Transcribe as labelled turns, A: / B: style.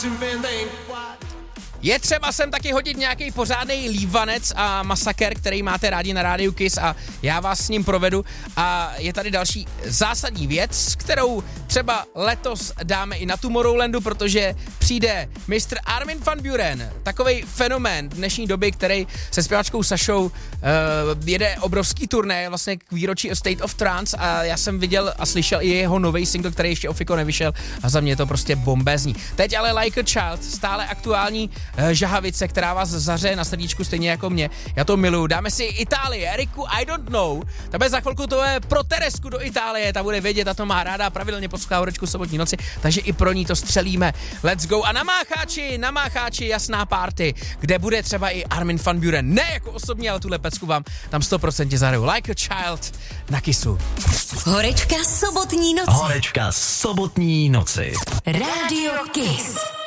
A: Je třeba sem taky hodit nějaký pořádný lívanec a masaker, který máte rádi na rádiu Kiss a já vás s ním provedu. A je tady další zásadní věc, kterou třeba letos dáme i na Tomorrowlandu, protože přijde Mr. Armin van Buuren, takovej fenomén dnešní doby, který se zpěvačkou Sašou jede obrovský turné vlastně k výročí A State of Trance a já jsem viděl a slyšel i jeho nový single, který ještě ofiko nevyšel a za mě je to prostě bombézní. Teď ale Like a Child, stále aktuální žahavice, která vás zařeje na srdíčku stejně jako mě. Já to miluju. Dáme si Itálii, Eriku I Don't Know. Tebe za chvilku to je pro Teresku do Itálie, ta bude vědět a to má ráda, pravidelně poslouchá Horečku sobotní noci, takže i pro ní to střelíme. Let's go. A na Mácháči jasná party, kde bude třeba i Armin van Buuren. Ne jako osobně, ale tuhle pecku vám tam 100% zahraju. Like a Child na Kissu.
B: Horečka sobotní noci.
C: Horečka sobotní noci.
B: Rádio Kiss.